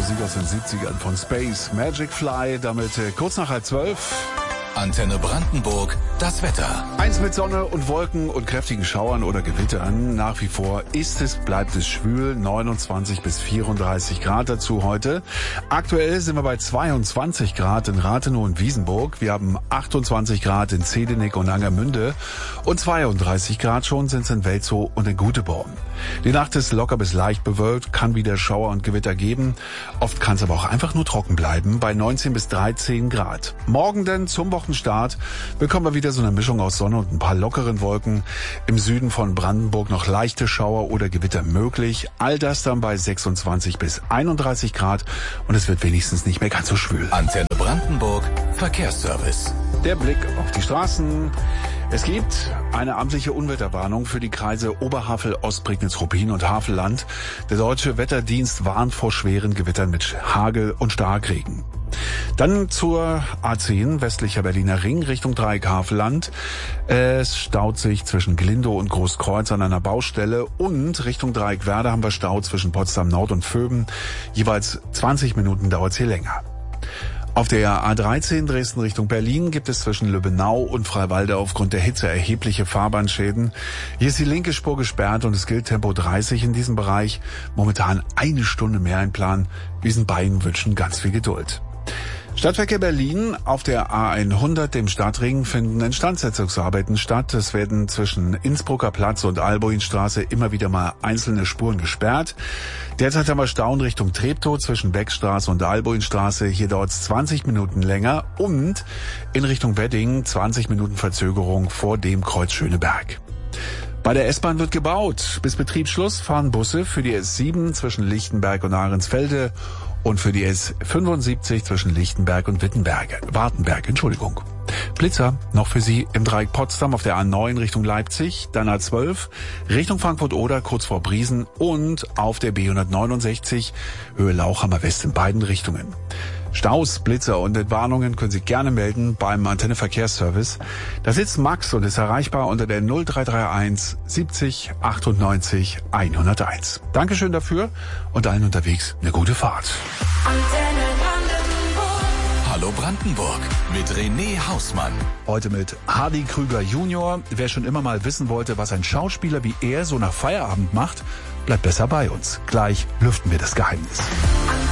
Musik aus den 70ern von Space, Magic Fly, damit kurz nach 11:30. Antenne Brandenburg, das Wetter. Eins mit Sonne und Wolken und kräftigen Schauern oder Gewittern. Nach wie vor bleibt es schwül, 29 bis 34 Grad dazu heute. Aktuell sind wir bei 22 Grad in Rathenow und Wiesenburg. Wir haben 28 Grad in Zedenick und Angermünde und 32 Grad schon sind es in Welzow und in Guteborn. Die Nacht ist locker bis leicht bewölkt, kann wieder Schauer und Gewitter geben. Oft kann es aber auch einfach nur trocken bleiben, bei 19 bis 13 Grad. Morgen denn zum Wochenstart bekommen wir wieder so eine Mischung aus Sonne und ein paar lockeren Wolken. Im Süden von Brandenburg noch leichte Schauer oder Gewitter möglich. All das dann bei 26 bis 31 Grad und es wird wenigstens nicht mehr ganz so schwül. Antenne Brandenburg, Verkehrsservice. Der Blick auf die Straßen. Es gibt eine amtliche Unwetterwarnung für die Kreise Oberhavel, Ostprignitz, Ruppin und Havelland. Der Deutsche Wetterdienst warnt vor schweren Gewittern mit Hagel und Starkregen. Dann zur A10, westlicher Berliner Ring, Richtung Dreieck Havelland. Es staut sich zwischen Glindow und Großkreuz an einer Baustelle und Richtung Dreieck Werder haben wir Stau zwischen Potsdam Nord und Vöben. Jeweils 20 Minuten dauert es hier länger. Auf der A13 Dresden Richtung Berlin gibt es zwischen Lübbenau und Freiwalde aufgrund der Hitze erhebliche Fahrbahnschäden. Hier ist die linke Spur gesperrt und es gilt Tempo 30 in diesem Bereich. Momentan eine Stunde mehr einplanen. Wir sind bei Ihnen, wünschen ganz viel Geduld. Stadtverkehr Berlin auf der A100, dem Stadtring, finden Instandsetzungsarbeiten statt. Es werden zwischen Innsbrucker Platz und Albuinstraße immer wieder mal einzelne Spuren gesperrt. Derzeit haben wir Stau in Richtung Treptow zwischen Beckstraße und Albuinstraße. Hier dauert es 20 Minuten länger und in Richtung Wedding 20 Minuten Verzögerung vor dem Kreuz Schöneberg. Bei der S-Bahn wird gebaut. Bis Betriebsschluss fahren Busse für die S7 zwischen Lichtenberg und Ahrensfelde und für die S75 zwischen Lichtenberg und Wartenberg. Blitzer noch für Sie im Dreieck Potsdam auf der A9 Richtung Leipzig, dann A12 Richtung Frankfurt-Oder kurz vor Briesen und auf der B169 Höhe Lauchhammer West in beiden Richtungen. Staus, Blitzer und Entwarnungen können Sie gerne melden beim Antenne Verkehrsservice. Da sitzt Max und ist erreichbar unter der 0331 70 98 101. Dankeschön dafür und allen unterwegs eine gute Fahrt. Antenne Brandenburg. Hallo Brandenburg mit René Hausmann. Heute mit Hardy Krüger Junior. Wer schon immer mal wissen wollte, was ein Schauspieler wie er so nach Feierabend macht, bleibt besser bei uns. Gleich lüften wir das Geheimnis.